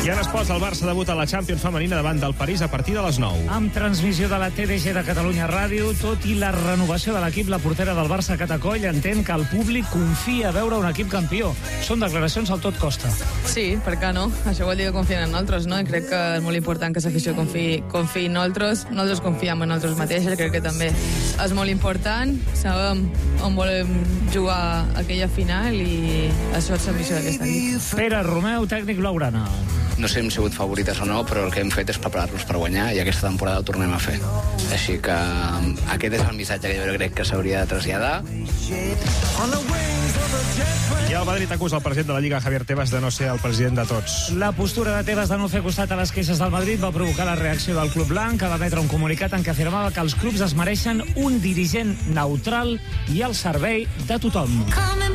I en esports, el Barça debuta a la Champions femenina davant del París a partir de les 9. Amb transmissió de la TDG de Catalunya Ràdio, tot i la renovació de l'equip, la portera del Barça, Cata Coll, entén que el públic confia a veure un equip campió. Són declaracions al tot costa. Sí, per què no? Això vol dir que confien en nosaltres, no? I crec que és molt important que l'afició confiï en nosaltres. Nosaltres confiem en nosaltres mateixos, crec que també és molt important. Sabem on volem jugar aquella final i això és l'ambició d'aquesta nit. Pere Romeu, tècnic blaugrana. No sé si hem sigut favorites o no, però el que hem fet és preparar-nos per guanyar i aquesta temporada ho tornem a fer. Així que aquest és el missatge que jo crec que s'hauria de traslladar. I el Madrid acusa el president de la Lliga, Javier Tebas, de no ser el president de tots. La postura de Tebas de no fer costat a les queixes del Madrid va provocar la reacció del club blanc, que va emetre un comunicat en què afirmava que els clubs es mereixen un dirigent neutral i al servei de tothom.